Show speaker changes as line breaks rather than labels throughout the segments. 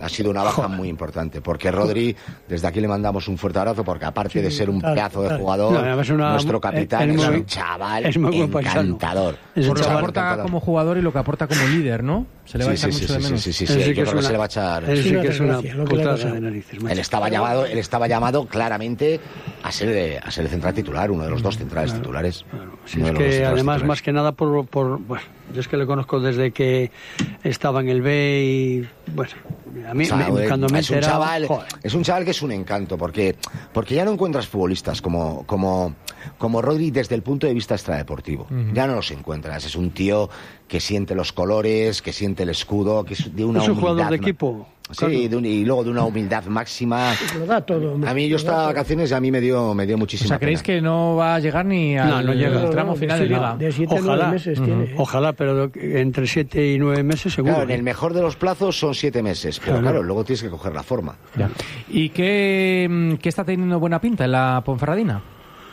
sido una baja muy importante, porque Rodri, desde aquí le mandamos un fuerte abrazo, porque aparte de ser un pedazo de jugador, nuestro capitán es un chaval encantador.
Por lo que aporta como jugador y lo que aporta como líder, ¿no? Se le va a echar mucho de menos.
Sí, yo creo que se le va a echar.
Eso sí que es una putada de narices.
Él estaba llamado claramente a ser el central titular, uno de los dos centrales titulares.
Si es que además, más que nada, bueno, yo es que le conozco desde que estaba en el B y, bueno, a mí cuando me
es un chaval que es un encanto, porque ya no encuentras futbolistas como Rodri desde el punto de vista extradeportivo. Ya no los encuentras. Es un tío que siente los colores, que siente el escudo, que es de una humildad.
Es un jugador de equipo.
Sí, y luego de una humildad máxima.
Lo da todo.
A mí yo estaba de vacaciones y a mí me dio muchísima
pena. ¿Creéis que no va a llegar ni al tramo final de Liga?
De 7 a 9 meses tiene.
Ojalá, pero entre 7 y 9 meses seguro.
Claro, en el mejor de los plazos son 7 meses, pero claro, luego tienes que coger la forma.
¿Y qué está teniendo buena pinta en la Ponferradina?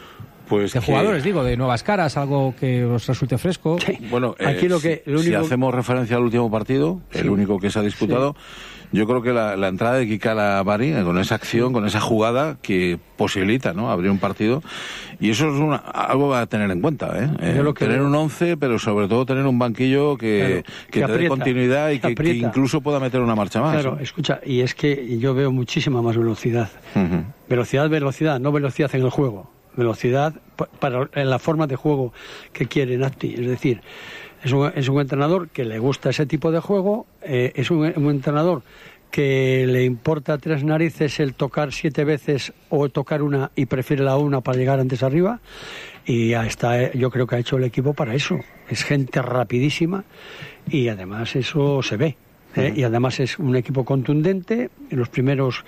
Pues
de jugadores, de nuevas caras, algo que os resulte fresco.
Sí. Bueno, aquí si hacemos referencia al último partido, el único que se ha disputado, yo creo que la entrada de Kikala Bari, con esa acción, con esa jugada que posibilita, ¿no?, abrir un partido, y eso es algo a tener en cuenta, tener un 11, pero sobre todo tener un banquillo que te dé continuidad y que incluso pueda meter una marcha más.
Claro, escucha, y es que yo veo muchísima más velocidad. Velocidad, no velocidad en el juego. Velocidad en la forma de juego que quiere Nati. Es decir, es un entrenador que le gusta ese tipo de juego, es un entrenador que le importa 3 narices el tocar 7 veces o tocar una y prefiere la una para llegar antes arriba, y yo creo que ha hecho el equipo para eso. Es gente rapidísima y además eso se ve, y además es un equipo contundente. En los primeros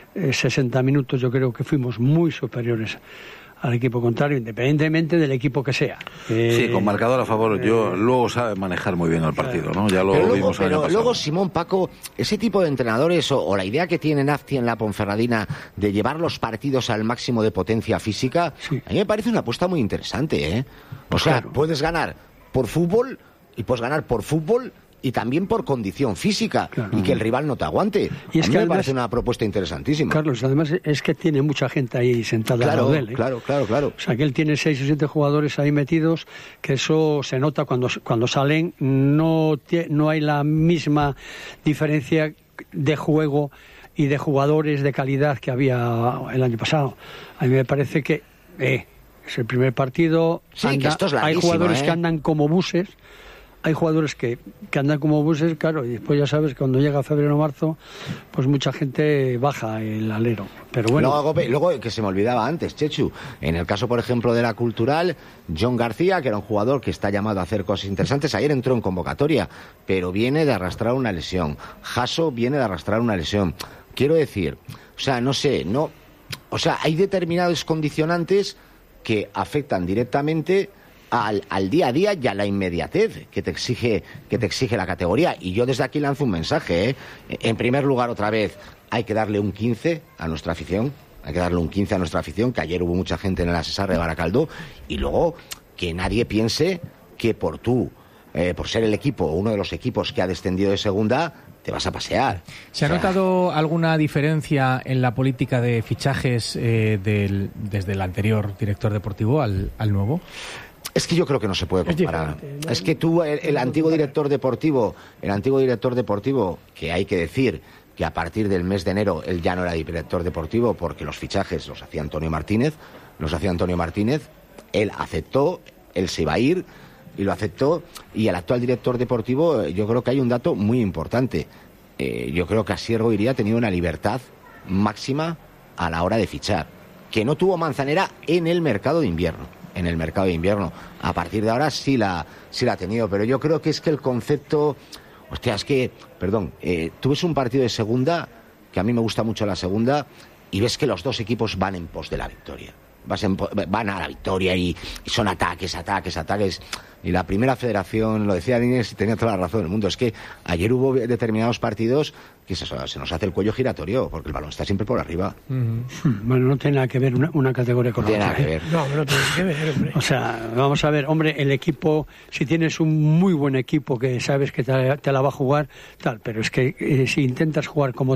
60 minutos yo creo que fuimos muy superiores al equipo contrario, independientemente del equipo que sea.
Sí, con marcador a favor. Luego sabe manejar muy bien el partido, ¿no? Ya lo vimos el año pasado.
Luego, Simón, Paco, ese tipo de entrenadores o la idea que tiene Nafti en la Ponferradina de llevar los partidos al máximo de potencia física, a mí me parece una apuesta muy interesante, O sea, puedes ganar por fútbol y puedes ganar por fútbol y también por condición física, y que el rival no te aguante. Y a mí me parece una propuesta interesantísima.
Carlos, además es que tiene mucha gente ahí sentada al lado de él.
Claro.
O sea, que él tiene 6 o 7 jugadores ahí metidos, que eso se nota cuando salen. No hay la misma diferencia de juego y de jugadores de calidad que había el año pasado. A mí me parece que es el primer partido.
Que esto es larguísimo,
hay jugadores que andan como buses. Hay jugadores que andan como buses, claro, y después ya sabes que cuando llega febrero o marzo, pues mucha gente baja el alero. Pero bueno.
Luego, que se me olvidaba antes, Chechu, en el caso, por ejemplo, de la Cultural, John García, que era un jugador que está llamado a hacer cosas interesantes, ayer entró en convocatoria, pero viene de arrastrar una lesión. Jasso viene de arrastrar una lesión. Quiero decir, hay determinados condicionantes que afectan directamente al día a día y a la inmediatez que te exige la categoría. Y yo desde aquí lanzo un mensaje, En primer lugar, otra vez, hay que darle un 15 a nuestra afición. Que ayer hubo mucha gente en el Asesarre de Baracaldo. Y luego, que nadie piense que por ser el equipo, uno de los equipos que ha descendido de segunda, te vas a pasear.
¿Se ha notado alguna diferencia en la política de fichajes desde el anterior director deportivo al nuevo?
Es que yo creo que no se puede comparar. Es que tú, el antiguo director deportivo, que hay que decir que a partir del mes de enero él ya no era director deportivo porque los fichajes los hacía Antonio Martínez, él aceptó, él se iba a ir y lo aceptó, y el actual director deportivo, yo creo que hay un dato muy importante. Yo creo que Asier Goiría ha tenido una libertad máxima a la hora de fichar, que no tuvo Manzanera en el mercado de invierno. A partir de ahora sí la ha tenido, pero yo creo que es que el concepto, tú ves un partido de segunda, que a mí me gusta mucho la segunda, y ves que los dos equipos van en pos de la victoria. Van a la victoria y son ataques. Y la primera federación, lo decía Inés y tenía toda la razón del mundo, es que ayer hubo determinados partidos que se nos hace el cuello giratorio, porque el balón está siempre por arriba.
Bueno, no tiene nada que ver una categoría con la otra.
No tiene nada que ver.
No tiene que ver, hombre.
O sea, vamos a ver, hombre, el equipo, si tienes un muy buen equipo que sabes que te la va a jugar, tal, pero es que si intentas jugar como